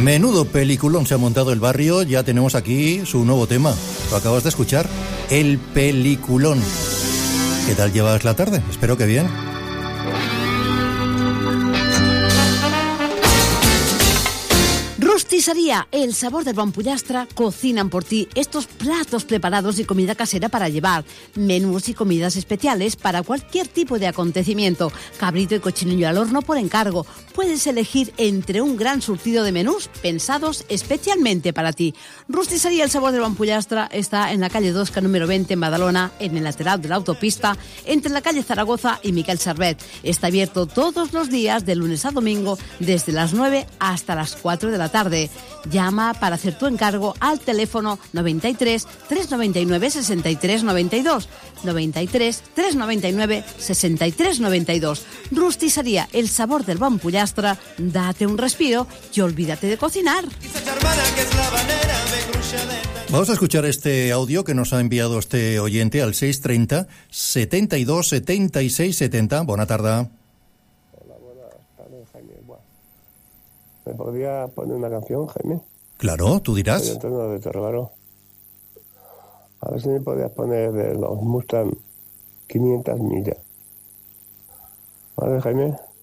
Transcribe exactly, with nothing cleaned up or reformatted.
Menudo peliculón se ha montado el barrio. Ya tenemos aquí su nuevo tema. Lo acabas de escuchar. El peliculón. ¿Qué tal llevas la tarde? Espero que bien. Rosticería El Sabor del Bon Pollastre cocinan por ti estos platos preparados y comida casera para llevar, menús y comidas especiales para cualquier tipo de acontecimiento, cabrito y cochinillo al horno por encargo. Puedes elegir entre un gran surtido de menús pensados especialmente para ti. Rosticería El Sabor del Bon Pollastre está en la calle Tosca número veinte en Badalona, en el lateral de la autopista, entre la calle Zaragoza y Miquel Servet. Está abierto todos los días de lunes a domingo desde las nueve hasta las cuatro de la tarde. Llama para hacer tu encargo al teléfono noventa y tres, trescientos noventa y nueve, sesenta y tres noventa y dos, noventa y tres, trescientos noventa y nueve, sesenta y tres noventa y dos. Rosticería El Sabor del Bon Pollastre, date un respiro y olvídate de cocinar. Vamos a escuchar este audio que nos ha enviado este oyente al seis treinta, setenta y dos, setenta y seis, setenta. Buena tarde. ¿Me podría poner una canción, Jaime? Claro, tú dirás. Soy Antonio de Torrebaro. A ver si me podías poner de los Mustang quinientas millas. ¿Vale, Jaime?